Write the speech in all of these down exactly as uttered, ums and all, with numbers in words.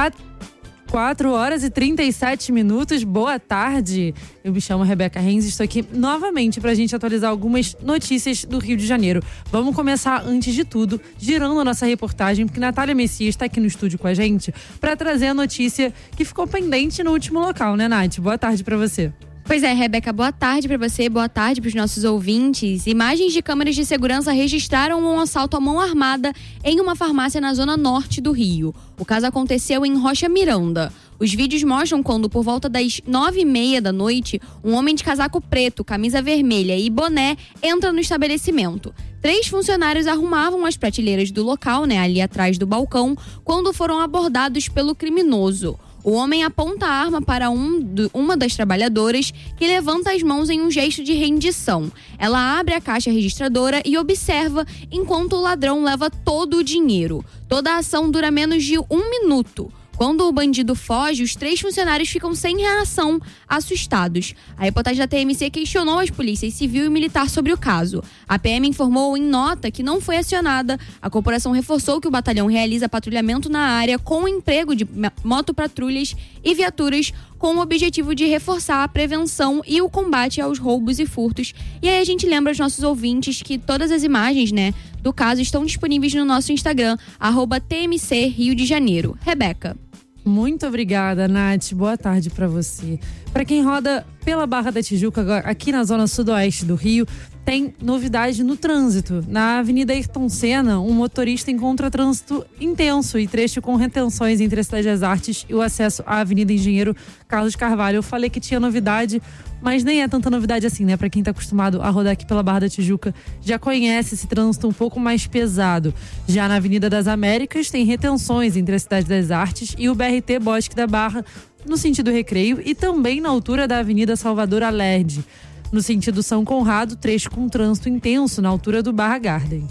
quatro quatro horas e trinta e sete minutos. Boa tarde. Eu me chamo Rebeca Renz e estou aqui novamente para a gente atualizar algumas notícias do Rio de Janeiro. Vamos começar, antes de tudo, girando a nossa reportagem, porque Natália Messias está aqui no estúdio com a gente para trazer a notícia que ficou pendente no último local, né, Nath? Boa tarde para você. Pois é, Rebeca, boa tarde para você, boa tarde para os nossos ouvintes. Imagens de câmeras de segurança registraram um assalto à mão armada em uma farmácia na zona norte do Rio. O caso aconteceu em Rocha Miranda. Os vídeos mostram quando, por volta das nove e meia da noite, um homem de casaco preto, camisa vermelha e boné entra no estabelecimento. Três funcionários arrumavam as prateleiras do local, né, ali atrás do balcão, quando foram abordados pelo criminoso. O homem aponta a arma para um, uma das trabalhadoras, que levanta as mãos em um gesto de rendição. Ela abre a caixa registradora e observa enquanto o ladrão leva todo o dinheiro. Toda a ação dura menos de um minuto. Quando o bandido foge, os três funcionários ficam sem reação, assustados. A reportagem da T M C questionou as polícias civil e militar sobre o caso. A P M informou em nota que não foi acionada. A corporação reforçou que o batalhão realiza patrulhamento na área com o emprego de motopatrulhas e viaturas com o objetivo de reforçar a prevenção e o combate aos roubos e furtos. E aí a gente lembra aos nossos ouvintes que todas as imagens, né, do caso estão disponíveis no nosso Instagram, arroba T M C Rio de Janeiro. Rebeca. Muito obrigada, Nath. Boa tarde para você. Para quem roda pela Barra da Tijuca, aqui na zona sudoeste do Rio, tem novidade no trânsito. Na Avenida Ayrton Senna, um motorista encontra trânsito intenso e trecho com retenções entre a Cidade das Artes e o acesso à Avenida Engenheiro Carlos Carvalho. Eu falei que tinha novidade, mas nem é tanta novidade assim, né? Para quem tá acostumado a rodar aqui pela Barra da Tijuca, já conhece esse trânsito um pouco mais pesado. Já na Avenida das Américas, tem retenções entre a Cidade das Artes e o B R T Bosque da Barra, no sentido Recreio, e também na altura da Avenida Salvador Alerde. No sentido São Conrado, trecho com trânsito intenso na altura do Barra Garden.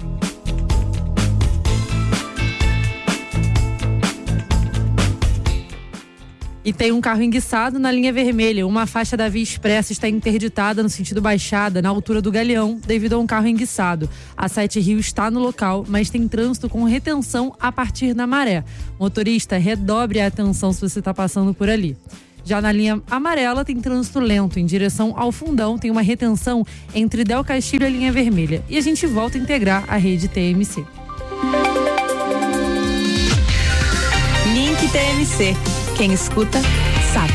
E tem um carro enguiçado na linha vermelha. Uma faixa da Via Expressa está interditada no sentido Baixada, na altura do Galeão, devido a um carro enguiçado. A Sete Rio está no local, mas tem trânsito com retenção a partir da Maré. Motorista, redobre a atenção se você está passando por ali. Já na linha amarela tem trânsito lento em direção ao Fundão, tem uma retenção entre Del Castilho e a linha vermelha. E a gente volta a integrar a rede T M C. Link T M C. Quem escuta, sabe.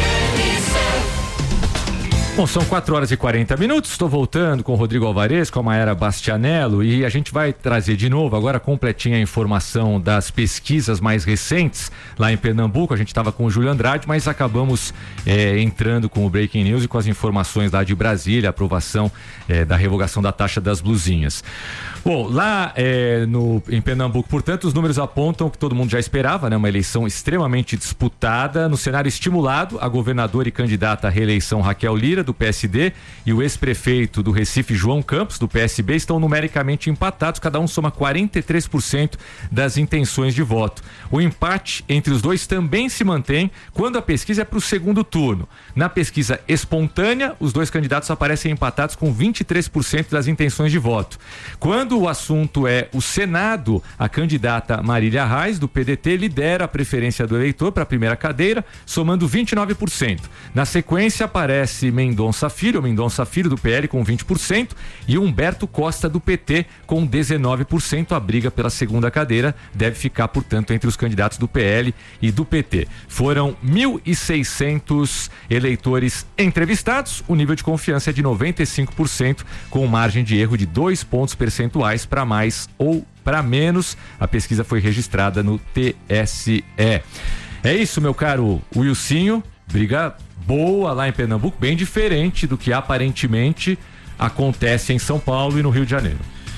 Bom, são quatro horas e quarenta minutos, estou voltando com o Rodrigo Alvarez, com a Mayara Bastianello, e a gente vai trazer de novo, agora completinha a informação das pesquisas mais recentes lá em Pernambuco. A gente estava com o Júlio Andrade, mas acabamos é, entrando com o Breaking News e com as informações lá de Brasília, a aprovação é, da revogação da taxa das blusinhas. Bom, lá é, no, em Pernambuco, portanto, os números apontam o que todo mundo já esperava, né? Uma eleição extremamente disputada. No cenário estimulado, a governadora e candidata à reeleição Raquel Lira, do P S D, e o ex-prefeito do Recife, João Campos, do P S B, estão numericamente empatados. Cada um soma quarenta e três por cento das intenções de voto. O empate entre os dois também se mantém quando a pesquisa é para o segundo turno. Na pesquisa espontânea, os dois candidatos aparecem empatados com vinte e três por cento das intenções de voto. Quando o assunto é o Senado, a candidata Marília Reis, do P D T, lidera a preferência do eleitor para a primeira cadeira, somando vinte e nove por cento. Na sequência, aparece Mendonça Filho, Mendonça Filho, do P L, com vinte por cento, e Humberto Costa, do P T, com dezenove por cento. A briga pela segunda cadeira deve ficar, portanto, entre os candidatos do P L e do P T. Foram mil e seiscentos eleitores entrevistados. O nível de confiança é de noventa e cinco por cento, com margem de erro de dois pontos percentuais para mais ou para menos. A pesquisa foi registrada no T S E. É isso, meu caro Wilsinho. Briga boa lá em Pernambuco, bem diferente do que aparentemente acontece em São Paulo e no Rio de Janeiro.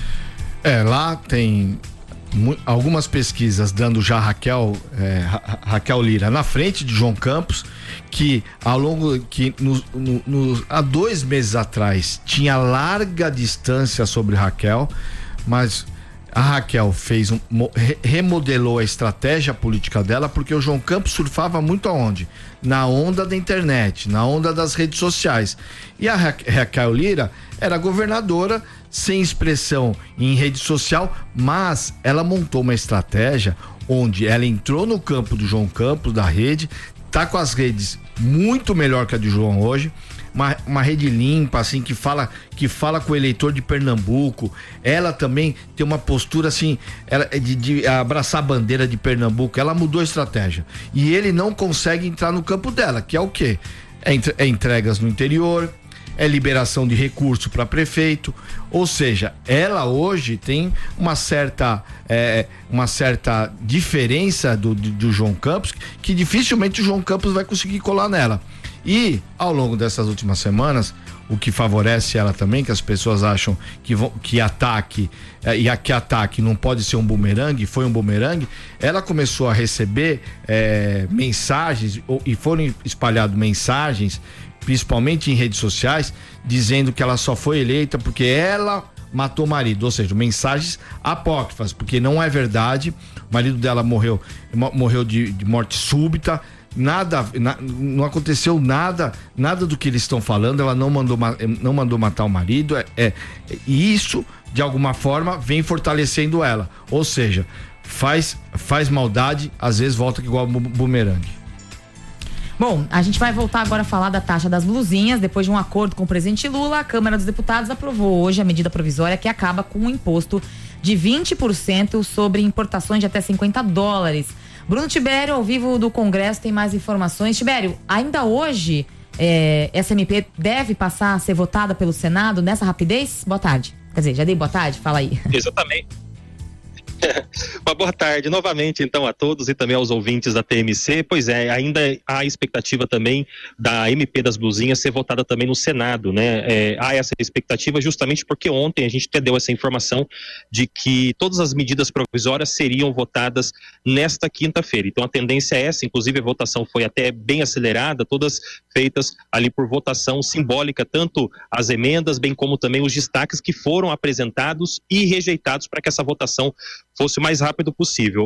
É, lá tem algumas pesquisas dando já Raquel, é, Ra Raquel Lira na frente de João Campos, que ao longo que no, no, no, há dois meses atrás tinha larga distância sobre Raquel, mas a Raquel fez um, remodelou a estratégia política dela, porque o João Campos surfava muito aonde? Na onda da internet, na onda das redes sociais. E a Ra Raquel Lira era governadora sem expressão em rede social, mas ela montou uma estratégia onde ela entrou no campo do João Campos, da rede, tá com as redes muito melhor que a de João hoje. Uma, uma rede limpa, assim, que fala, que fala com o eleitor de Pernambuco. Ela também tem uma postura, assim, ela, de, de abraçar a bandeira de Pernambuco. Ela mudou a estratégia. E ele não consegue entrar no campo dela, que é o quê? É, entre, é entregas no interior, é liberação de recurso para prefeito. Ou seja, ela hoje tem uma certa, é, uma certa diferença do, do, do João Campos, que dificilmente o João Campos vai conseguir colar nela. E ao longo dessas últimas semanas, o que favorece ela também, que as pessoas acham que, vão, que ataque eh, e a, que ataque não pode ser um bumerangue, foi um bumerangue, ela começou a receber eh, mensagens ou, e foram espalhadas mensagens, principalmente em redes sociais, dizendo que ela só foi eleita porque ela matou o marido, ou seja, mensagens apócrifas, porque não é verdade. O marido dela morreu, morreu de, de morte súbita. Nada, na, não aconteceu nada, nada do que eles estão falando. Ela não mandou, não mandou matar o marido. É, é, e isso, de alguma forma, vem fortalecendo ela. Ou seja, faz, faz maldade, às vezes volta igual bumerangue. Bom, a gente vai voltar agora a falar da taxa das blusinhas. Depois de um acordo com o presidente Lula, a Câmara dos Deputados aprovou hoje a medida provisória que acaba com um imposto de vinte por cento sobre importações de até cinquenta dólares. Bruno Tibério, ao vivo do Congresso, tem mais informações. Tibério, ainda hoje é, essa M P deve passar a ser votada pelo Senado nessa rapidez? Boa tarde. Quer dizer, já dei boa tarde? Fala aí. Exatamente. Uma boa tarde novamente então a todos e também aos ouvintes da T M C. Pois é, ainda há a expectativa também da M P das blusinhas ser votada também no Senado, né? É, há essa expectativa justamente porque ontem a gente até deu essa informação de que todas as medidas provisórias seriam votadas nesta quinta-feira. Então a tendência é essa, inclusive a votação foi até bem acelerada, todas feitas ali por votação simbólica, tanto as emendas, bem como também os destaques que foram apresentados e rejeitados para que essa votação fosse o mais rápido possível.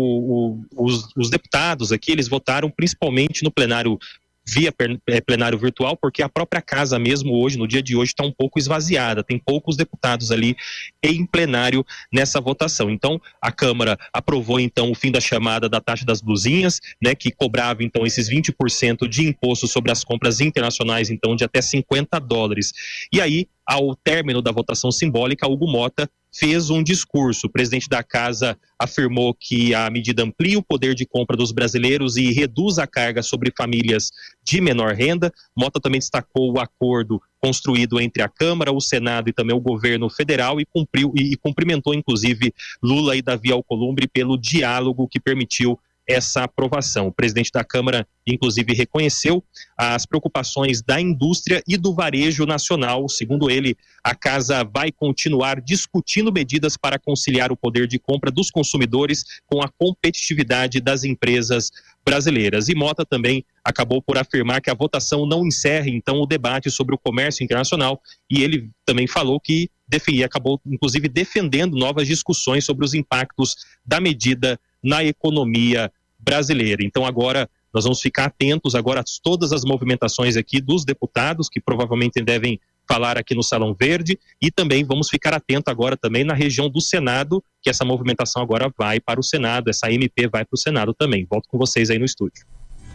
O, o, os, os deputados aqui, eles votaram principalmente no plenário via plenário virtual, porque a própria casa mesmo hoje, no dia de hoje, está um pouco esvaziada, tem poucos deputados ali em plenário nessa votação. Então, a Câmara aprovou então o fim da chamada da taxa das blusinhas, né, que cobrava então esses vinte por cento de imposto sobre as compras internacionais, então de até cinquenta dólares. E aí, ao término da votação simbólica, Hugo Mota fez um discurso. O presidente da casa afirmou que a medida amplia o poder de compra dos brasileiros e reduz a carga sobre famílias de menor renda. Mota também destacou o acordo construído entre a Câmara, o Senado e também o governo federal e cumpriu e, e cumprimentou inclusive Lula e Davi Alcolumbre pelo diálogo que permitiu essa aprovação. O presidente da Câmara, inclusive, reconheceu as preocupações da indústria e do varejo nacional. Segundo ele, a casa vai continuar discutindo medidas para conciliar o poder de compra dos consumidores com a competitividade das empresas brasileiras. E Mota também acabou por afirmar que a votação não encerra, então, o debate sobre o comércio internacional, e ele também falou que defendia, acabou, inclusive, defendendo novas discussões sobre os impactos da medida na economia brasileira. Então agora nós vamos ficar atentos agora a todas as movimentações aqui dos deputados que provavelmente devem falar aqui no Salão Verde, e também vamos ficar atento agora também na região do Senado, que essa movimentação agora vai para o Senado, essa M P vai para o Senado também. Volto com vocês aí no estúdio.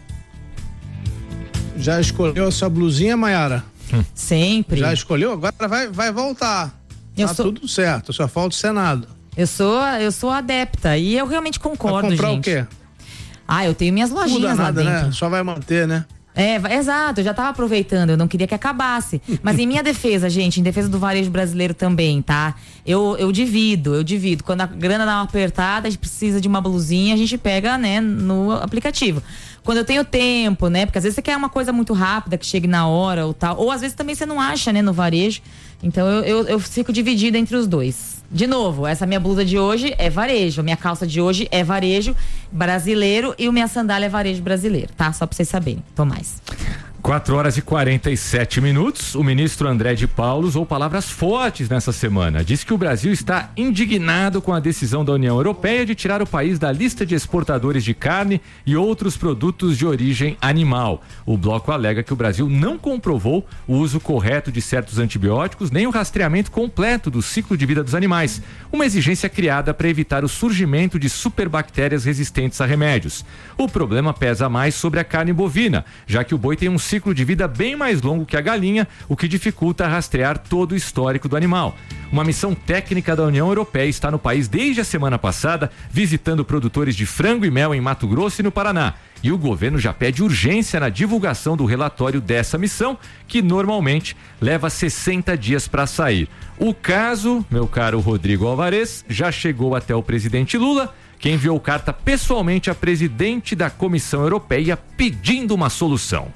Já escolheu a sua blusinha, Maiara? Hum. Sempre. Já escolheu? Agora vai, vai voltar. Eu tá sou... tudo certo, só falta o Senado. Eu sou, eu sou adepta e eu realmente concordo, vai comprar gente. o quê? Ah, eu tenho minhas lojinhas Muda lá nada, dentro. Né? Só vai manter, né? É, exato, eu já tava aproveitando, eu não queria que acabasse. Mas em minha defesa, gente, em defesa do varejo brasileiro também, tá? Eu, eu divido, eu divido. Quando a grana dá uma apertada, a gente precisa de uma blusinha, a gente pega, né, no aplicativo. Quando eu tenho tempo, né? Porque às vezes você quer uma coisa muito rápida, que chegue na hora ou tal. Ou às vezes também você não acha, né, no varejo. Então eu, eu, eu fico dividida entre os dois. De novo, essa minha blusa de hoje é varejo, a minha calça de hoje é varejo brasileiro e a minha sandália é varejo brasileiro, tá? Só pra vocês saberem. Tomás. quatro horas e quarenta e sete minutos. O ministro André de Paulo usou palavras fortes nessa semana. Disse que o Brasil está indignado com a decisão da União Europeia de tirar o país da lista de exportadores de carne e outros produtos de origem animal. O bloco alega que o Brasil não comprovou o uso correto de certos antibióticos nem o rastreamento completo do ciclo de vida dos animais, uma exigência criada para evitar o surgimento de superbactérias resistentes a remédios. O problema pesa mais sobre a carne bovina, já que o boi tem um ciclo de vida bem mais longo que a galinha, o que dificulta rastrear todo o histórico do animal. Uma missão técnica da União Europeia está no país desde a semana passada, visitando produtores de frango e mel em Mato Grosso e no Paraná. E o governo já pede urgência na divulgação do relatório dessa missão, que normalmente leva sessenta dias para sair. O caso, meu caro Rodrigo Alvarez, já chegou até o presidente Lula, que enviou carta pessoalmente à presidente da Comissão Europeia pedindo uma solução.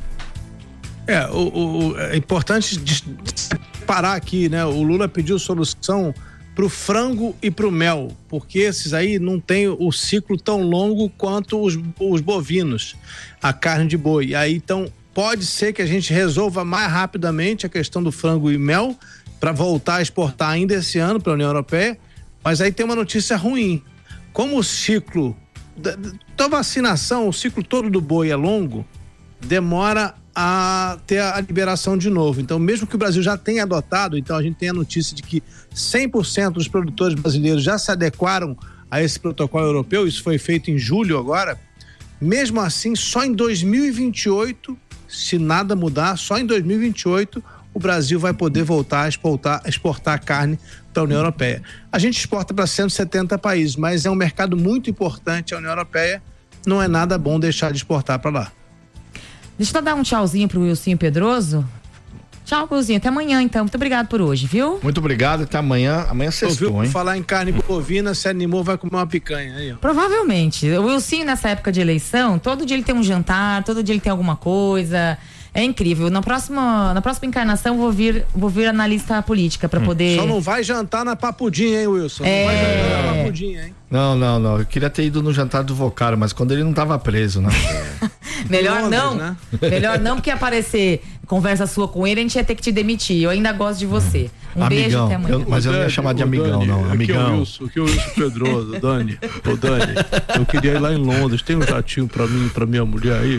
É, o, o, é importante parar aqui, né? O Lula pediu solução pro frango e pro mel, porque esses aí não tem o ciclo tão longo quanto os, os bovinos, a carne de boi. Aí, então, pode ser que a gente resolva mais rapidamente a questão do frango e mel para voltar a exportar ainda esse ano para a União Europeia, mas aí tem uma notícia ruim. Como o ciclo da, da vacinação, o ciclo todo do boi é longo, demora a ter a liberação de novo. Então, mesmo que o Brasil já tenha adotado, então a gente tem a notícia de que cem por cento dos produtores brasileiros já se adequaram a esse protocolo europeu, isso foi feito em julho agora, mesmo assim, só em dois mil e vinte e oito, se nada mudar, só em dois mil e vinte e oito o Brasil vai poder voltar a exportar, exportar carne para a União Europeia. A gente exporta para cento e setenta países, mas é um mercado muito importante, a União Europeia, não é nada bom deixar de exportar para lá. Deixa eu dar um tchauzinho pro Wilson Pedroso. Tchau, Wilson. Até amanhã, então. Muito obrigado por hoje, viu? Muito obrigado. Até amanhã. Amanhã sextou, Ouviu hein? Falar em carne bovina, se animou, vai comer uma picanha aí, ó. Provavelmente. O Wilson, nessa época de eleição, todo dia ele tem um jantar, todo dia ele tem alguma coisa. É incrível. Na próxima, na próxima encarnação, vou vir, vou vir analista política pra poder... Só não vai jantar na Papudinha, hein, Wilson? Não É... vai jantar na Papudinha, hein? Não, não, não. Eu queria ter ido no jantar do Vocaro, mas quando ele não tava preso, né? Melhor Londres, não, né? Melhor não, porque aparecer conversa sua com ele, a gente ia ter que te demitir. Eu ainda gosto de você. Um amigão, beijo, até amanhã. eu- mas eu não ia chamar de amigão, não. Aqui é o Amigão. Wilson, aqui é o Wilson Pedroso, Dani. Ô, Dani, eu queria ir lá em Londres. Tem um jatinho pra mim, pra minha mulher aí?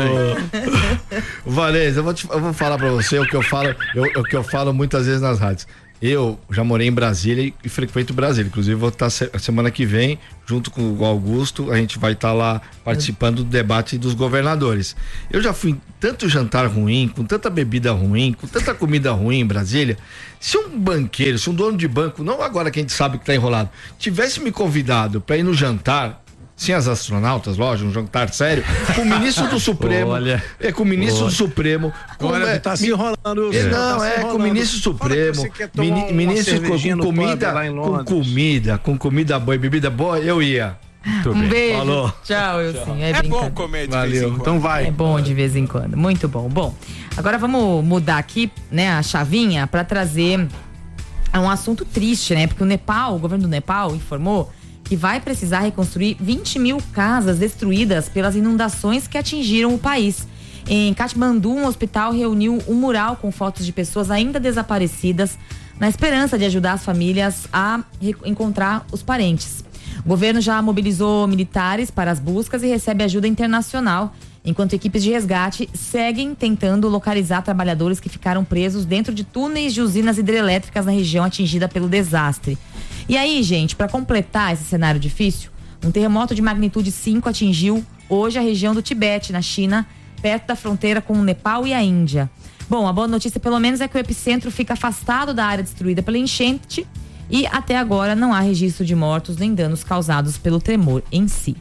Valês, eu vou, te- eu vou falar pra você o que eu falo, eu- o que eu falo muitas vezes nas rádios. Eu já morei em Brasília e, e frequento Brasília. Inclusive, vou estar se- semana que vem, junto com o Augusto, a gente vai estar lá participando do debate dos governadores. Eu já fui em tanto jantar ruim, com tanta bebida ruim, com tanta comida ruim em Brasília. Se um banqueiro, se um dono de banco, não agora que a gente sabe que tá enrolado, tivesse me convidado para ir no jantar, sem as astronautas, lógico, um jantar sério, com o ministro do Supremo, Olha. é com o ministro Olha. do Supremo, com Olha, é, tá se enrolando, é, Wilson. não, tá se é com o enrolando. ministro Fala que Supremo, você quer tomar mini- uma ministro com, cervejinha com no pub comida, lá em com Londres. comida, com comida boa e bebida boa, eu ia. Muito Um bem. beijo. Falou. Tchau, Wilson. É, É bom brincadeira. comer de vez em Valeu, quando. então vai. É bom de vez em quando, muito bom. Bom, agora vamos mudar aqui, né, a chavinha para trazer um assunto triste, né? Porque o Nepal, o governo do Nepal informou que vai precisar reconstruir vinte mil casas destruídas pelas inundações que atingiram o país. Em Katmandu, um hospital reuniu um mural com fotos de pessoas ainda desaparecidas, na esperança de ajudar as famílias a re- encontrar os parentes. O governo já mobilizou militares para as buscas e recebe ajuda internacional, enquanto equipes de resgate seguem tentando localizar trabalhadores que ficaram presos dentro de túneis de usinas hidrelétricas na região atingida pelo desastre. E aí, gente, para completar esse cenário difícil, um terremoto de magnitude cinco atingiu hoje a região do Tibete, na China, perto da fronteira com o Nepal e a Índia. Bom, a boa notícia pelo menos é que o epicentro fica afastado da área destruída pela enchente e até agora não há registro de mortos nem danos causados pelo tremor em si.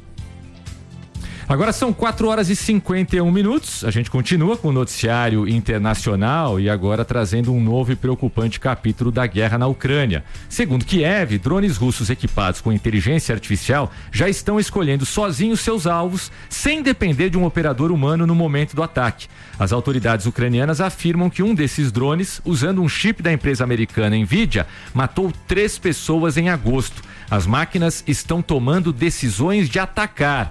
Agora são quatro horas e cinquenta e um minutos. A gente continua com o noticiário internacional e agora trazendo um novo e preocupante capítulo da guerra na Ucrânia. Segundo Kiev, drones russos equipados com inteligência artificial já estão escolhendo sozinhos seus alvos, sem depender de um operador humano no momento do ataque. As autoridades ucranianas afirmam que um desses drones, usando um chip da empresa americana Nvidia, matou três pessoas em agosto. As máquinas estão tomando decisões de atacar.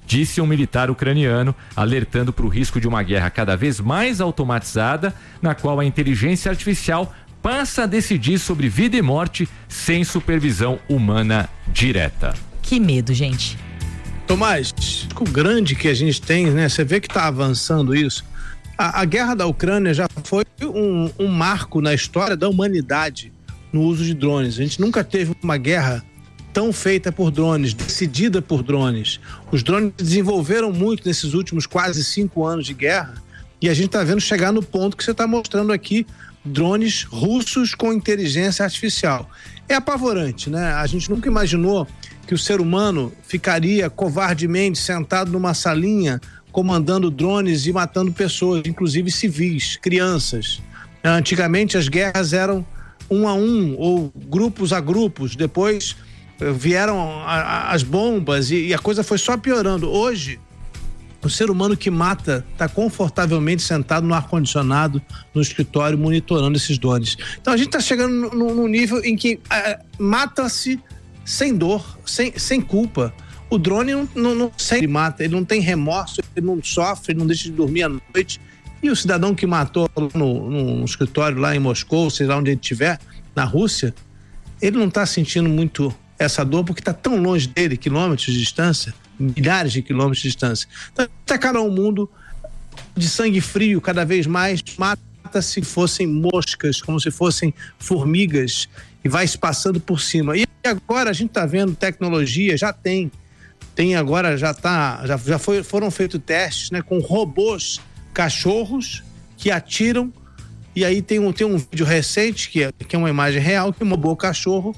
disse um militar ucraniano, alertando para o risco de uma guerra cada vez mais automatizada, na qual a inteligência artificial passa a decidir sobre vida e morte sem supervisão humana direta. Que medo, gente. Tomás, o grande que a gente tem, né? Você vê que está avançando isso. A, a guerra da Ucrânia já foi um, um marco na história da humanidade no uso de drones. A gente nunca teve uma guerra tão feita por drones, decidida por drones. Os drones desenvolveram muito nesses últimos quase cinco anos de guerra e a gente está vendo chegar no ponto que você está mostrando aqui, drones russos com inteligência artificial. É apavorante, né? A gente nunca imaginou que o ser humano ficaria covardemente sentado numa salinha comandando drones e matando pessoas, inclusive civis, crianças. Antigamente as guerras eram um a um ou grupos a grupos, depois vieram a, a, as bombas e, e a coisa foi só piorando. Hoje, o ser humano que mata está confortavelmente sentado no ar-condicionado, no escritório, monitorando esses drones. Então a gente está chegando num nível em que uh, mata-se sem dor, sem, sem culpa. O drone não, não, não sempre mata, ele não tem remorso, ele não sofre, ele não deixa de dormir à noite. E o cidadão que matou no, no escritório lá em Moscou, sei lá onde ele estiver, na Rússia, ele não está sentindo muito essa dor porque está tão longe dele, quilômetros de distância, milhares de quilômetros de distância. Então, atacaram um mundo de sangue frio, cada vez mais mata se fossem moscas, como se fossem formigas, e vai se passando por cima. E agora a gente está vendo tecnologia, já tem, tem agora, já tá, já, já foi, foram feitos testes, né, com robôs, cachorros que atiram, e aí tem um, tem um vídeo recente, que é, que é uma imagem real, que mobou o cachorro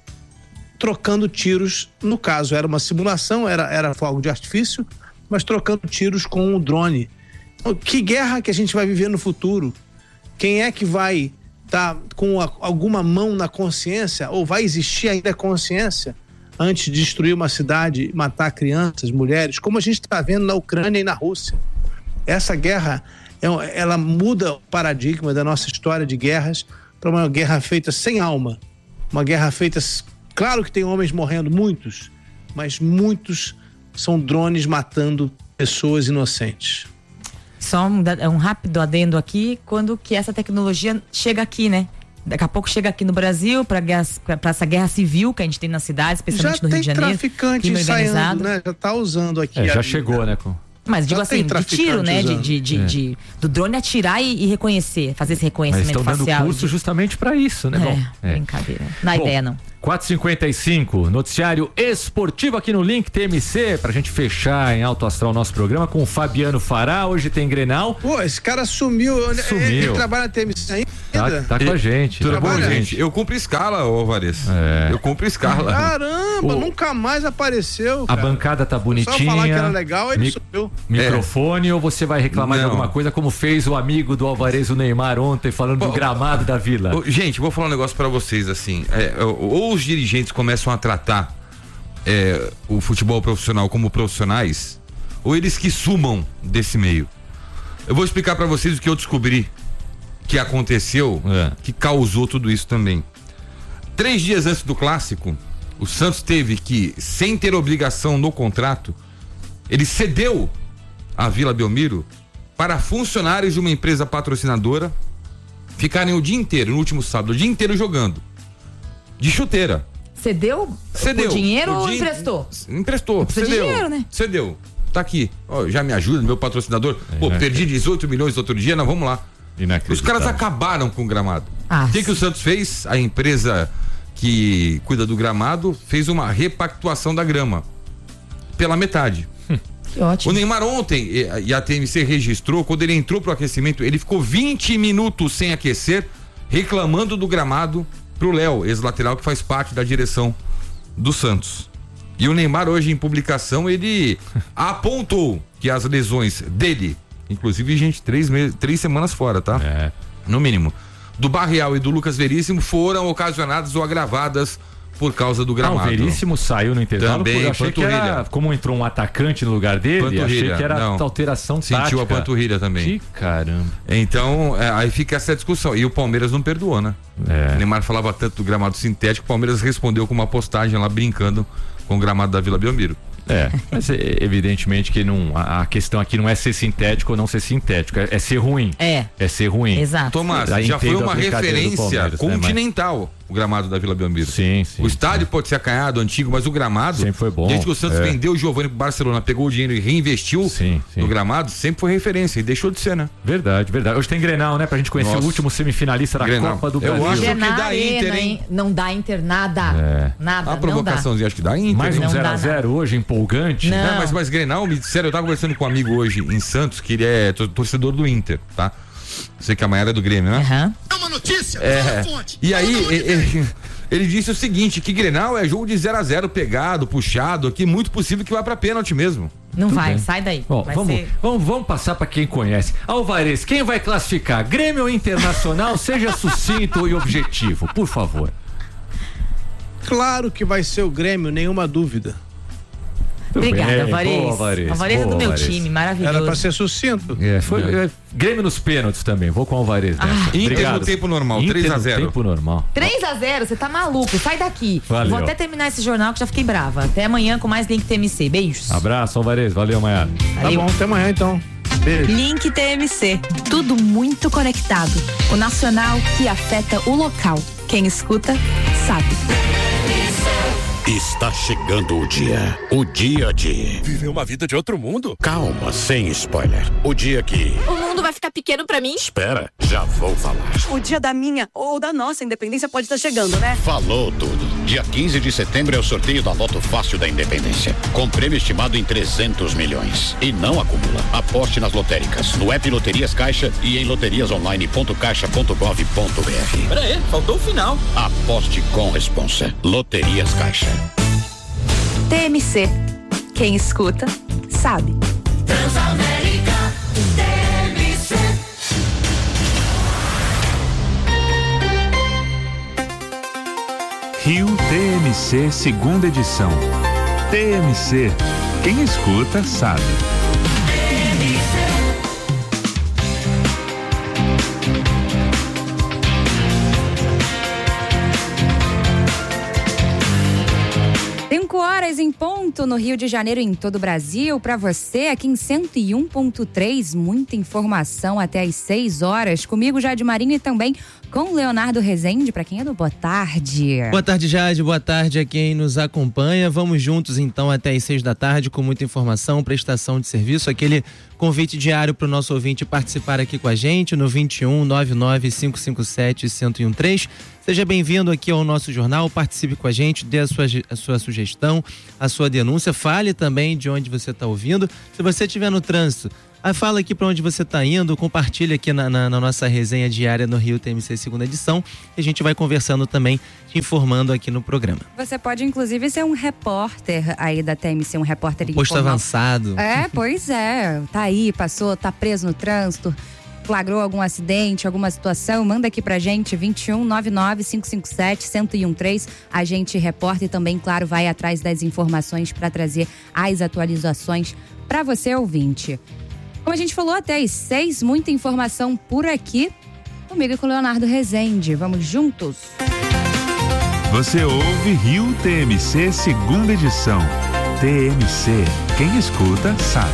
trocando tiros, no caso era uma simulação, era, era fogo de artifício, mas trocando tiros com o drone. Então, que guerra que a gente vai viver no futuro? Quem é que vai estar tá com a, alguma mão na consciência, ou vai existir ainda consciência antes de destruir uma cidade, matar crianças, mulheres, como a gente está vendo na Ucrânia e na Rússia? Essa guerra, ela muda o paradigma da nossa história de guerras para uma guerra feita sem alma, uma guerra feita... Claro que tem homens morrendo, muitos, mas muitos são drones matando pessoas inocentes. Só um, um rápido adendo aqui, quando que essa tecnologia chega aqui, né? Daqui a pouco chega aqui no Brasil para essa guerra civil que a gente tem nas cidades, especialmente já no Rio de Janeiro. Já tem traficante ensaiando, né? Já tá usando aqui. É, já chegou, né? Com... Mas digo já assim, de tiro, né? De, de, de, é. de, do drone atirar e, e reconhecer, fazer esse reconhecimento facial. Mas estão dando curso de... justamente para isso, né? É, Bom, é. brincadeira. Na Bom, ideia, não. quatro e cinquenta e cinco, noticiário esportivo aqui no Link T M C, pra gente fechar em alto astral o nosso programa com o Fabiano Fará. Hoje tem Grenal. Pô, esse cara sumiu. Sumiu. Ele trabalha na T M C ainda? Tá, tá com a gente. Tudo bom, Trabalha. gente? Eu cumpro escala, ô Vares. É. Eu cumpro escala. Caramba, O- nunca mais apareceu, A cara. bancada tá bonitinha. Só falar que era legal, ele Mi- sumiu. Microfone, ou você vai reclamar de Não. alguma coisa, como fez o amigo do Alvarez, o Neymar, ontem, falando do Pô, gramado da Vila? Ô, gente, vou falar um negócio pra vocês, assim. É, ou os dirigentes começam a tratar é, o futebol profissional como profissionais, ou eles que sumam desse meio. Eu vou explicar pra vocês o que eu descobri que aconteceu, É. que causou tudo isso também. Três dias antes do clássico, o Santos teve que, sem ter obrigação no contrato, ele cedeu a Vila Belmiro para funcionários de uma empresa patrocinadora ficarem o dia inteiro, no último sábado, o dia inteiro jogando. De chuteira. Cedeu? Cedeu. O dinheiro O ou din- emprestou? Emprestou. Precisa de Cedeu. dinheiro, né? Cedeu. Tá aqui. Ó, já me ajuda, meu patrocinador. Pô, né? perdi dezoito milhões outro dia, nós vamos lá. Os Inacreditável. caras acabaram com o gramado. Ah, O que, que o Santos fez? A empresa que cuida do gramado fez uma repactuação da grama. Pela metade. que O ótimo. Neymar ontem, e- e a T M C registrou, quando ele entrou pro aquecimento, ele ficou vinte minutos sem aquecer, reclamando do gramado pro Léo, ex-lateral que faz parte da direção do Santos. E o Neymar hoje em publicação, ele apontou que as lesões dele, inclusive gente, três, meses, três semanas fora, tá? É. No mínimo, do Barreal e do Lucas Veríssimo foram ocasionadas ou agravadas por causa do Ah, gramado. o Veríssimo saiu no intervalo. Também, porque eu achei que era, panturrilha. como entrou um atacante no lugar dele, Panturrilha, achei que era não. alteração tática. Sentiu a panturrilha também. Que caramba. Então, é, aí fica essa discussão. E o Palmeiras não perdoou, né? É. O Neymar falava tanto do gramado sintético, o Palmeiras respondeu com uma postagem lá brincando com o gramado da Vila Belmiro. É, mas é, evidentemente que não, a, a questão aqui não é ser sintético ou não ser sintético, é, é ser ruim. É. É ser ruim. Exato. Tomás, já foi uma referência continental, né, mas... o gramado da Vila Belmiro. Sim, sim. O estádio sim. pode ser acanhado, antigo, mas o gramado... Sempre foi bom. Desde que o Santos é. vendeu o Giovani pro Barcelona, pegou o dinheiro e reinvestiu sim, sim. no gramado, sempre foi referência e deixou de ser, né? Verdade, verdade. Hoje tem Grenal, né? Pra gente conhecer Nossa. o último semifinalista da Grenal. Copa do Eu Brasil. acho É que na dá arena, Inter, hein? hein? Não dá Inter nada. É. Nada, A provocaçãozinha, acho que dá Inter. Mais um Não zero dá a zero hoje, empolgante. Não. É, mas, mas Grenal, me disseram, eu tava conversando com um amigo hoje em Santos, que ele é torcedor do Inter, tá? Sei que a Maiara é do Grêmio, né? Uhum. É uma notícia, é. fonte. E aí, ele, ele disse o seguinte, que Grenal é jogo de zero a zero pegado, puxado, aqui muito possível que vá pra pênalti mesmo. Não Tudo vai, bem. sai daí. Bom, vai vamos, ser... vamos, vamos passar para quem conhece. Alvarez, quem vai classificar? Grêmio ou Internacional? Seja sucinto e objetivo, por favor. Claro que vai ser o Grêmio, nenhuma dúvida. Obrigada, bem. Alvarez. Boa, Alvarez. Alvarez é do Boa, meu Alvarez. time, maravilhoso. Era pra ser sucinto. É, foi é, Grêmio nos pênaltis também. Vou com o Alvarez nessa. Ah. Inter Obrigado. no tempo normal, Inter três a no zero. tempo normal. três a zero, você tá maluco, sai daqui. Valeu. Vou até terminar esse jornal que já fiquei brava. Até amanhã com mais Link T M C. Beijos. Abraço, Alvarez. Valeu, Maiara. Tá Valeu. bom, até amanhã então. Beijo. Link T M C. Tudo muito conectado. O nacional que afeta o local. Quem escuta, sabe. Está chegando o dia. O dia de... Viver uma vida de outro mundo? Calma, sem spoiler. O dia que... O mundo vai ficar pequeno pra mim? Espera, já vou falar. O dia da minha ou da nossa independência pode estar chegando, né? Falou tudo. Dia quinze de setembro é o sorteio da Loto Fácil da Independência. Com prêmio estimado em trezentos milhões. E não acumula. Aposte nas lotéricas, no app Loterias Caixa e em loterias online ponto caixa ponto gov ponto br. Pera aí, faltou o final. Aposte com responsa. Loterias Caixa. T M C. Quem escuta, sabe. Transamérica T M C. Rio T M C, segunda edição. T M C. Quem escuta, sabe. cinco horas em ponto no Rio de Janeiro e em todo o Brasil. Para você, aqui em cento e um ponto três, muita informação até às seis horas. Comigo, Jade Marinho, e também com Leonardo Rezende. Para quem é do Boa Tarde. Boa tarde, Jade. Boa tarde a quem nos acompanha. Vamos juntos, então, até às seis da tarde com muita informação, prestação de serviço. Aquele convite diário para o nosso ouvinte participar aqui com a gente no vinte e um, nove nove cinco cinco sete, zero um três. Seja bem-vindo aqui ao nosso jornal, participe com a gente, dê a sua, a sua sugestão, a sua denúncia, fale também de onde você está ouvindo. Se você estiver no trânsito, fala aqui para onde você está indo, compartilha aqui na, na, na nossa resenha diária no Rio T M C segunda edição e a gente vai conversando também, te informando aqui no programa. Você pode, inclusive, ser um repórter aí da T M C, um repórter... Posto informal. avançado. É, pois é. Tá aí, passou, tá preso no trânsito, flagrou algum acidente, alguma situação, manda aqui pra gente, vinte e um, nove nove cinco cinco sete, zero um três. A gente reporta e também, claro, vai atrás das informações para trazer as atualizações para você, ouvinte. Como a gente falou, até às seis, muita informação por aqui. Comigo e com o Leonardo Rezende. Vamos juntos? Você ouve Rio T M C, segunda edição. T M C, quem escuta, sabe.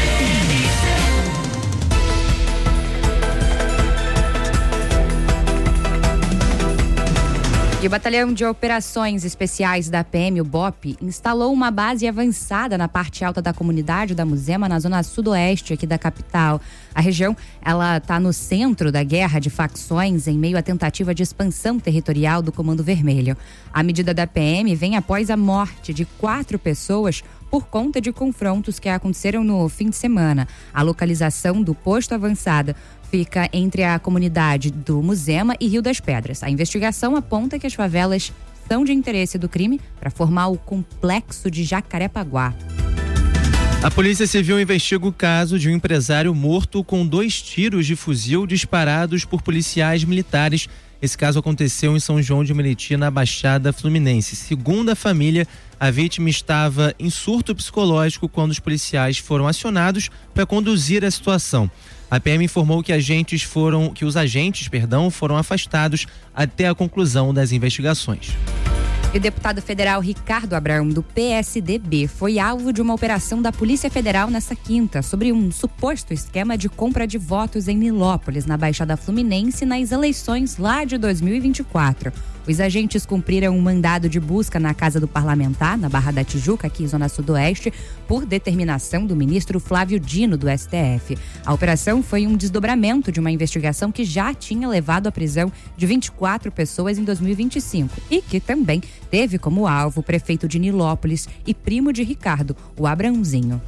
E o Batalhão de Operações Especiais da P M, o B O P, instalou uma base avançada na parte alta da comunidade da Muzema, na zona sudoeste aqui da capital. A região, ela está no centro da guerra de facções em meio à tentativa de expansão territorial do Comando Vermelho. A medida da P M vem após a morte de quatro pessoas por conta de confrontos que aconteceram no fim de semana. A localização do posto avançado fica entre a comunidade do Muzema e Rio das Pedras. A investigação aponta que as favelas são de interesse do crime para formar o complexo de Jacarepaguá. A Polícia Civil investiga o caso de um empresário morto com dois tiros de fuzil disparados por policiais militares. Esse caso aconteceu em São João de Meriti, na Baixada Fluminense. Segundo a família, a vítima estava em surto psicológico quando os policiais foram acionados para conduzir a situação. A P M informou que, agentes foram, que os agentes perdão, foram afastados até a conclusão das investigações. E o deputado federal Ricardo Abrão, do P S D B, foi alvo de uma operação da Polícia Federal nesta quinta sobre um suposto esquema de compra de votos em Nilópolis, na Baixada Fluminense, nas eleições lá de dois mil e vinte e quatro. Os agentes cumpriram um mandado de busca na casa do parlamentar, na Barra da Tijuca, aqui em Zona Sudoeste, por determinação do ministro Flávio Dino, do S T F. A operação foi um desdobramento de uma investigação que já tinha levado à prisão de vinte e quatro pessoas em dois mil e vinte e cinco e que também teve como alvo o prefeito de Nilópolis e primo de Ricardo, o Abrãozinho.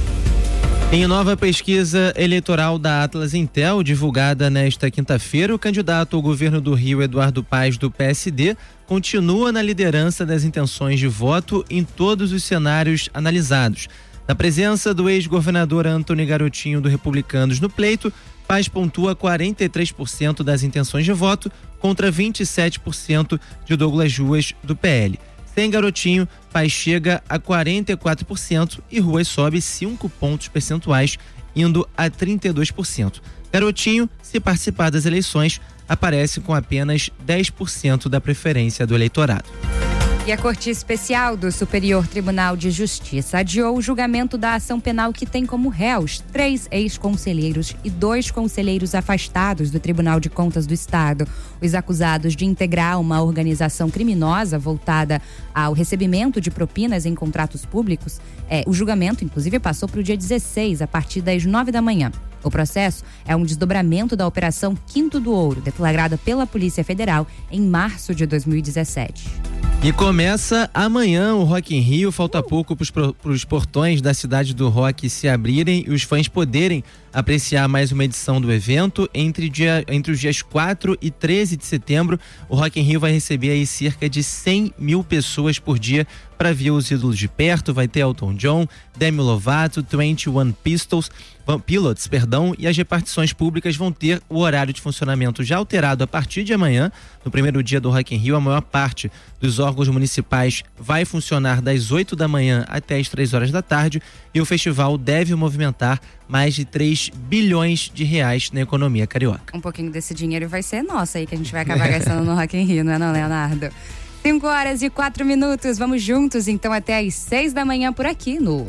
Em nova pesquisa eleitoral da Atlas Intel, divulgada nesta quinta-feira, o candidato ao governo do Rio, Eduardo Paes, do P S D, continua na liderança das intenções de voto em todos os cenários analisados. Na presença do ex-governador Antony Garotinho, do Republicanos, no pleito, Paes pontua quarenta e três por cento das intenções de voto contra vinte e sete por cento de Douglas Ruas, do P L. Sem Garotinho, Paes chega a quarenta e quatro por cento e Ruas sobe cinco pontos percentuais, indo a trinta e dois por cento. Garotinho, se participar das eleições, aparece com apenas dez por cento da preferência do eleitorado. E a Corte Especial do Superior Tribunal de Justiça adiou o julgamento da ação penal que tem como réus três ex-conselheiros e dois conselheiros afastados do Tribunal de Contas do Estado. Os acusados de integrar uma organização criminosa voltada ao recebimento de propinas em contratos públicos, é, o julgamento, inclusive, passou para o dia dezesseis, a partir das nove da manhã. O processo é um desdobramento da Operação Quinto do Ouro, deflagrada pela Polícia Federal em março de dois mil e dezessete. E começa amanhã o Rock in Rio. Falta pouco para os portões da cidade do rock se abrirem e os fãs poderem apreciar mais uma edição do evento. Entre, dia, entre os dias quatro e treze de setembro, o Rock in Rio vai receber aí cerca de cem mil pessoas por dia para ver os ídolos de perto. Vai ter Elton John, Demi Lovato, vinte e um Pistols, Pilots, perdão, e as repartições públicas vão ter o horário de funcionamento já alterado a partir de amanhã. No primeiro dia do Rock in Rio, a maior parte dos órgãos municipais vai funcionar das oito da manhã até as três horas da tarde e o festival deve movimentar mais de três bilhões de reais na economia carioca. Um pouquinho desse dinheiro vai ser nosso aí, que a gente vai acabar gastando no Rock in Rio, não é não, Leonardo? cinco horas e quatro minutos, vamos juntos então até às seis da manhã por aqui no...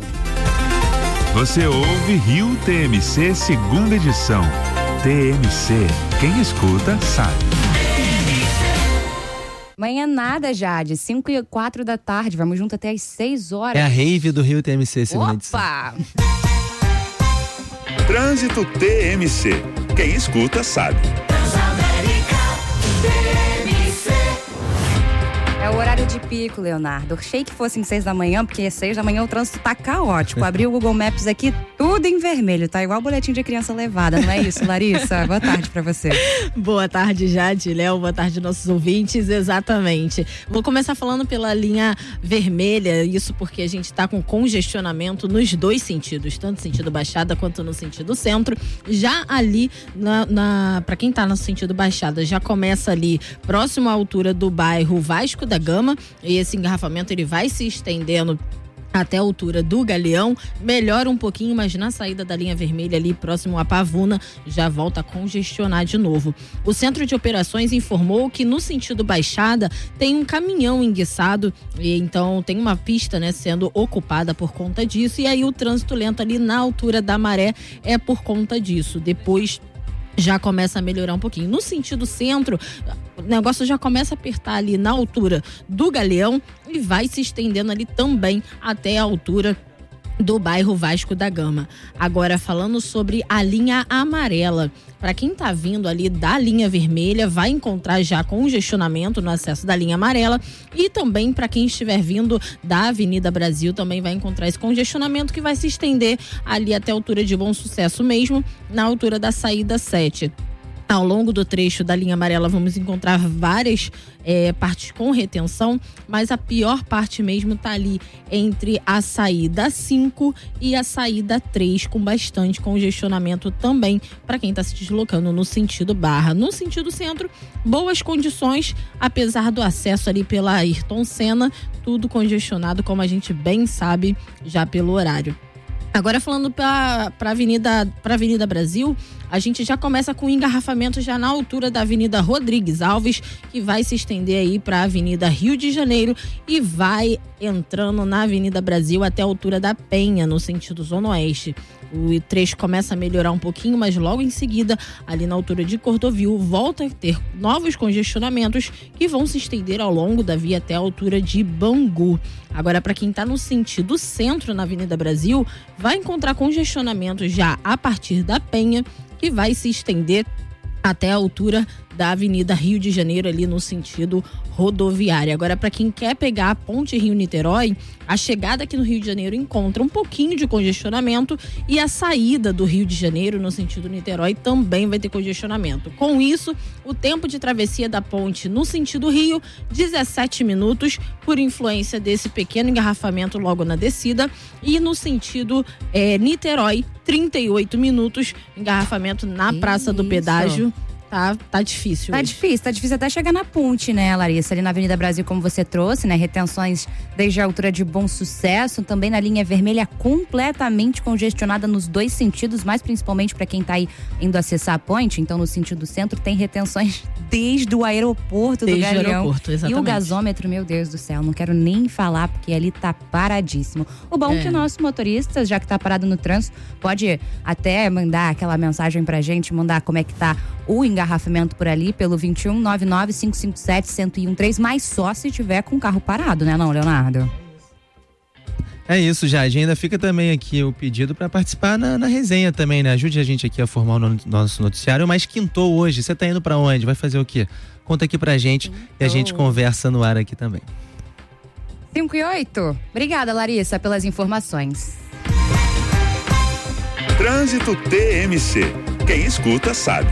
Você ouve Rio T M C, segunda edição. T M C, quem escuta sabe. Manhã nada, Jade, cinco e quatro da tarde, vamos junto até às seis horas. É a rave do Rio T M C, segunda Opa! edição. Trânsito T M C, quem escuta sabe. É o horário de pico, Leonardo. Achei que fosse em seis da manhã, porque seis da manhã o trânsito tá caótico. Abri o Google Maps aqui, tudo em vermelho, tá igual boletim de criança levada, não é isso, Larissa? Boa tarde pra você. Boa tarde, Jade, Léo, boa tarde nossos ouvintes, exatamente. Vou começar falando pela linha vermelha, isso porque a gente tá com congestionamento nos dois sentidos, tanto no sentido Baixada quanto no sentido Centro. Já ali, na, na, pra quem tá no sentido Baixada, já começa ali próximo à altura do bairro Vasco da Gama, e esse engarrafamento ele vai se estendendo até a altura do Galeão, melhora um pouquinho, mas na saída da linha vermelha ali próximo à Pavuna já volta a congestionar de novo. O Centro de Operações informou que no sentido Baixada tem um caminhão enguiçado e então tem uma pista, né, sendo ocupada por conta disso, e aí o trânsito lento ali na altura da Maré é por conta disso. Depois já começa a melhorar um pouquinho. No sentido Centro, o negócio já começa a apertar ali na altura do Galeão e vai se estendendo ali também até a altura do bairro Vasco da Gama. Agora, falando sobre a linha amarela, para quem tá vindo ali da linha vermelha, vai encontrar já congestionamento no acesso da linha amarela, e também para quem estiver vindo da Avenida Brasil também vai encontrar esse congestionamento que vai se estender ali até a altura de Bom Sucesso mesmo, na altura da saída sete. Ao longo do trecho da linha amarela vamos encontrar várias é, partes com retenção, mas a pior parte mesmo está ali entre a saída cinco e a saída três, com bastante congestionamento também para quem está se deslocando no sentido Barra. No sentido Centro, boas condições, apesar do acesso ali pela Ayrton Senna, tudo congestionado, como a gente bem sabe já pelo horário. Agora falando para a Avenida, para Avenida Brasil, a gente já começa com engarrafamento já na altura da Avenida Rodrigues Alves, que vai se estender aí para a Avenida Rio de Janeiro e vai entrando na Avenida Brasil até a altura da Penha, no sentido Zona Oeste. O trecho começa a melhorar um pouquinho, mas logo em seguida, ali na altura de Cordovil, volta a ter novos congestionamentos que vão se estender ao longo da via até a altura de Bangu. Agora, para quem está no sentido centro, na Avenida Brasil, vai encontrar congestionamento já a partir da Penha, que vai se estender até a altura da Avenida Rio de Janeiro, ali no sentido rodoviário. Agora, para quem quer pegar a Ponte Rio-Niterói, a chegada aqui no Rio de Janeiro encontra um pouquinho de congestionamento e a saída do Rio de Janeiro no sentido Niterói também vai ter congestionamento. Com isso, o tempo de travessia da ponte no sentido Rio, dezessete minutos, por influência desse pequeno engarrafamento logo na descida, e no sentido é, Niterói, trinta e oito minutos, engarrafamento na Que Praça do isso? Pedágio. Tá, tá difícil. Tá hoje. difícil, tá difícil até chegar na ponte, né, Larissa? Ali na Avenida Brasil, como você trouxe, né? Retenções desde a altura de Bom Sucesso, também na linha vermelha completamente congestionada nos dois sentidos, mais principalmente para quem tá aí indo acessar a ponte. Então, no sentido centro, tem retenções desde o aeroporto Desde do o Galeão. aeroporto, E exatamente. o gasômetro, meu Deus do céu, não quero nem falar, porque ali tá paradíssimo. O bom é que o nosso motorista, já que tá parado no trânsito, pode até mandar aquela mensagem pra gente, mandar como é que tá o engarrafamento por ali, pelo vinte e um, nove nove, cinco cinco sete, um zero um três, mas só se tiver com o carro parado, né não, Leonardo? É isso, Jade. Ainda fica também aqui o pedido para participar na, na resenha também, né? Ajude a gente aqui a formar o no- nosso noticiário. Mas quintou hoje, você tá indo para onde? Vai fazer o quê? Conta aqui pra gente e a gente conversa no ar aqui também. cinco e oito. Obrigada, Larissa, pelas informações. Trânsito T M C. Quem escuta sabe.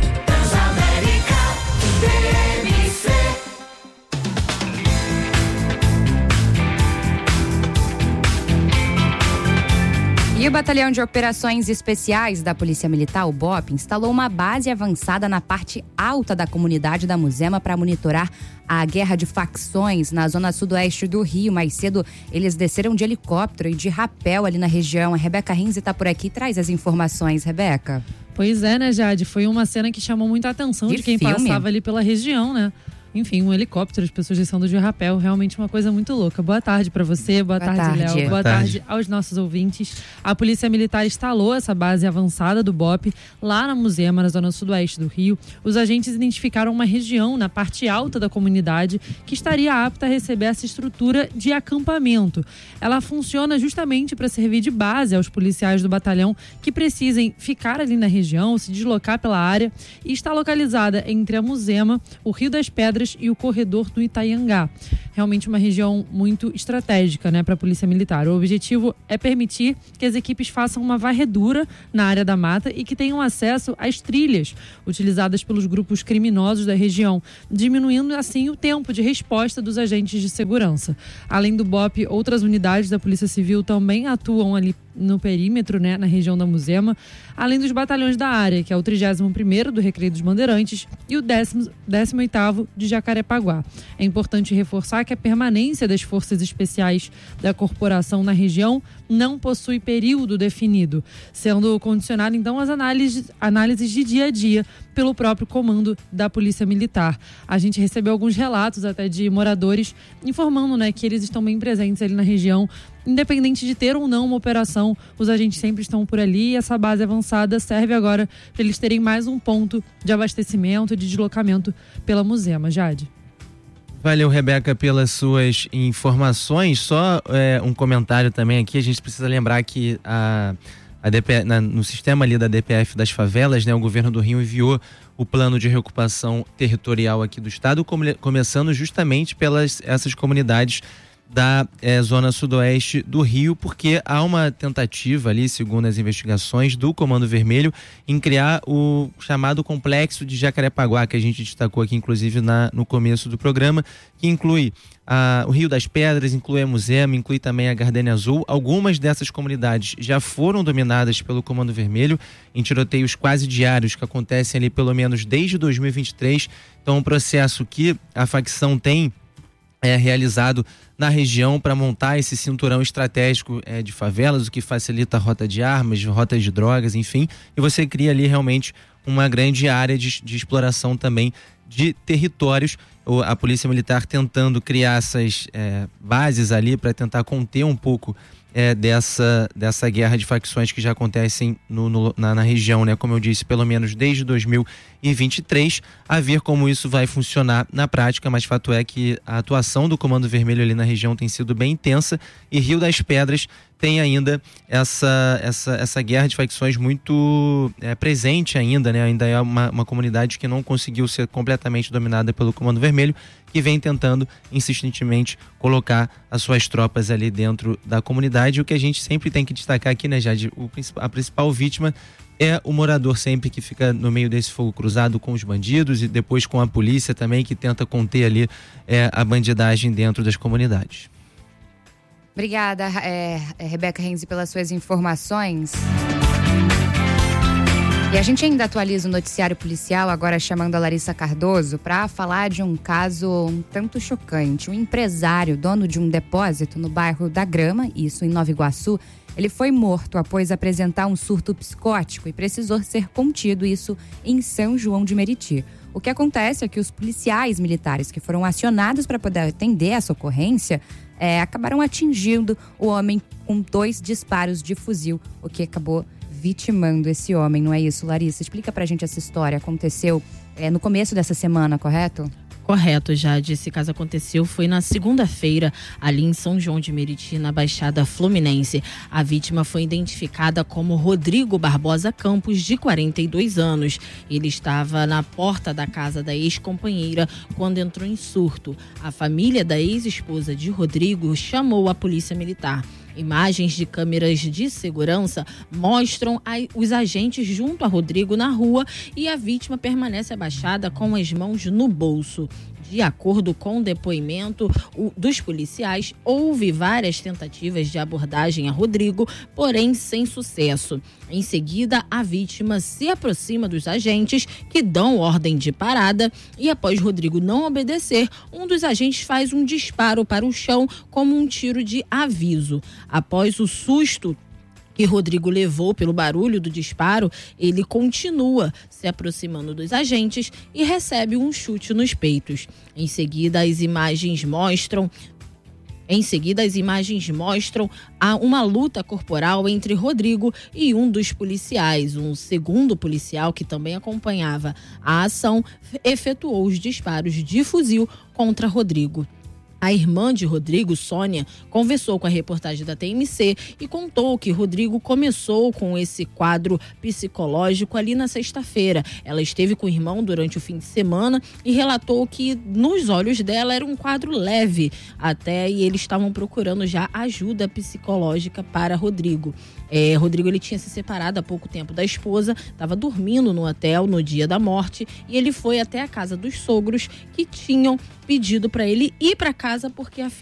E o Batalhão de Operações Especiais da Polícia Militar, o B O P, instalou uma base avançada na parte alta da comunidade da Muzema para monitorar a guerra de facções na zona sudoeste do Rio. Mais cedo, eles desceram de helicóptero e de rapel ali na região. A Rebeca Rins está por aqui, traz as informações, Rebeca. Pois é, né, Jade? Foi uma cena que chamou muita atenção de, De quem filme. passava ali pela região, né? Enfim, um helicóptero, as pessoas descendo de rapel, realmente uma coisa muito louca. Boa tarde pra você, boa, Boa tarde, tarde. Léo. Boa, Boa tarde. tarde aos nossos ouvintes. A Polícia Militar instalou essa base avançada do B O P lá na Muzema, na zona sudoeste do Rio. Os agentes identificaram uma região na parte alta da comunidade que estaria apta a receber essa estrutura de acampamento. Ela funciona justamente para servir de base aos policiais do batalhão que precisem ficar ali na região, se deslocar pela área, e está localizada entre a Muzema, o Rio das Pedras e o corredor do Itaiangá. Realmente uma região muito estratégica, né, para a Polícia Militar. O objetivo é permitir que as equipes façam uma varredura na área da mata e que tenham acesso às trilhas utilizadas pelos grupos criminosos da região, diminuindo assim o tempo de resposta dos agentes de segurança. Além do B O P, outras unidades da Polícia Civil também atuam ali no perímetro, né, na região da Muzema, além dos batalhões da área, que é o trigésimo primeiro do Recreio dos Bandeirantes e o décimo oitavo de Jacarepaguá. É importante reforçar que a permanência das forças especiais da corporação na região não possui período definido, sendo condicionado então às análises, análises de dia a dia pelo próprio comando da Polícia Militar. A gente recebeu alguns relatos até de moradores informando, né, que eles estão bem presentes ali na região. Independente de ter ou não uma operação, os agentes sempre estão por ali e essa base avançada serve agora para eles terem mais um ponto de abastecimento e de deslocamento pela Muzema. Jade. Valeu, Rebeca, pelas suas informações. Só é, um comentário também aqui. A gente precisa lembrar que a, a D P, na, no sistema ali da D P F das favelas, né, o governo do Rio enviou o plano de reocupação territorial aqui do estado, come, começando justamente pelas essas comunidades da é, zona sudoeste do Rio, porque há uma tentativa ali, segundo as investigações do Comando Vermelho, em criar o chamado complexo de Jacarepaguá, que a gente destacou aqui inclusive na, no começo do programa, que inclui a, o Rio das Pedras, inclui a Muzema, inclui também a Gardênia Azul. Algumas dessas comunidades já foram dominadas pelo Comando Vermelho em tiroteios quase diários que acontecem ali pelo menos desde dois mil e vinte e três. Então, um processo que a facção tem é, realizado na região para montar esse cinturão estratégico é, de favelas, o que facilita a rota de armas, rota de drogas, enfim, e você cria ali realmente uma grande área de, de exploração também de territórios. A Polícia Militar tentando criar essas é, bases ali para tentar conter um pouco é, dessa, dessa guerra de facções que já acontecem no, no, na, na região, né? Como eu disse, pelo menos desde dois mil e vinte e três, a ver como isso vai funcionar na prática, mas fato é que a atuação do Comando Vermelho ali na região tem sido bem intensa e Rio das Pedras tem ainda essa, essa, essa guerra de facções muito é, presente ainda, né? Ainda é uma, uma comunidade que não conseguiu ser completamente dominada pelo Comando Vermelho, que vem tentando insistentemente colocar as suas tropas ali dentro da comunidade. O que a gente sempre tem que destacar aqui, né, Jade? O, a principal vítima é o morador sempre que fica no meio desse fogo cruzado com os bandidos e depois com a polícia também, que tenta conter ali é, a bandidagem dentro das comunidades. Obrigada, é, Rebeca Renzi, pelas suas informações. E a gente ainda atualiza o noticiário policial, agora chamando a Larissa Cardoso para falar de um caso um tanto chocante. Um empresário, dono de um depósito no bairro da Grama, isso em Nova Iguaçu, ele foi morto após apresentar um surto psicótico e precisou ser contido, isso em São João de Meriti. O que acontece é que os policiais militares que foram acionados para poder atender essa ocorrência é, acabaram atingindo o homem com dois disparos de fuzil, o que acabou vitimando esse homem, não é isso, Larissa? Explica pra gente essa história. Aconteceu é, no começo dessa semana, correto? Correto, Jade. Esse caso aconteceu, foi na segunda-feira, ali em São João de Meriti, na Baixada Fluminense. A vítima foi identificada como Rodrigo Barbosa Campos, de quarenta e dois anos. Ele estava na porta da casa da ex-companheira quando entrou em surto. A família da ex-esposa de Rodrigo chamou a polícia militar. Imagens de câmeras de segurança mostram a, os agentes junto a Rodrigo na rua e a vítima permanece abaixada com as mãos no bolso. De acordo com o depoimento o, dos policiais, houve várias tentativas de abordagem a Rodrigo, porém sem sucesso. Em seguida, a vítima se aproxima dos agentes, que dão ordem de parada, e após Rodrigo não obedecer, um dos agentes faz um disparo para o chão como um tiro de aviso. Após o susto que Rodrigo levou pelo barulho do disparo, ele continua se aproximando dos agentes e recebe um chute nos peitos. Em seguida, as imagens mostram Em seguida, as imagens mostram uma luta corporal entre Rodrigo e um dos policiais. Um segundo policial, que também acompanhava a ação, efetuou os disparos de fuzil contra Rodrigo. A irmã de Rodrigo, Sônia, conversou com a reportagem da T M C e contou que Rodrigo começou com esse quadro psicológico ali na sexta-feira. Ela esteve com o irmão durante o fim de semana e relatou que nos olhos dela era um quadro leve até, e eles estavam procurando já ajuda psicológica para Rodrigo. É, Rodrigo ele tinha se separado há pouco tempo da esposa, estava dormindo no hotel no dia da morte e ele foi até a casa dos sogros, que tinham pedido para ele ir para casa porque